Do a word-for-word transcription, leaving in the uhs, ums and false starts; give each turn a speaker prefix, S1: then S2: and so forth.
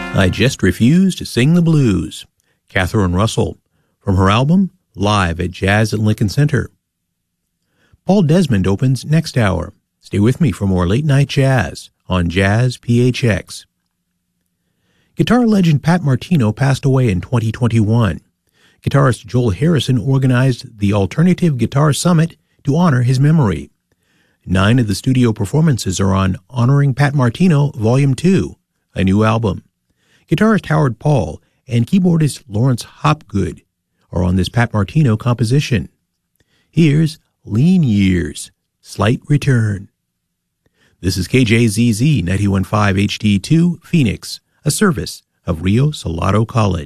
S1: I Just Refuse to Sing the Blues, Catherine Russell, from her album Live at Jazz at Lincoln Center. Paul Desmond opens next hour. Stay with me for more late-night jazz on Jazz P H X. Guitar legend Pat Martino passed away in twenty twenty-one. Guitarist Joel Harrison organized the Alternative Guitar Summit to honor his memory. Nine of the studio performances are on Honoring Pat Martino Volume two, a new album. Guitarist Howard Paul and keyboardist Lawrence Hopgood are on this Pat Martino composition. Here's Lean Years, Slight Return. This is K J Z Z ninety-one point five H D two, Phoenix, a service of Rio Salado College.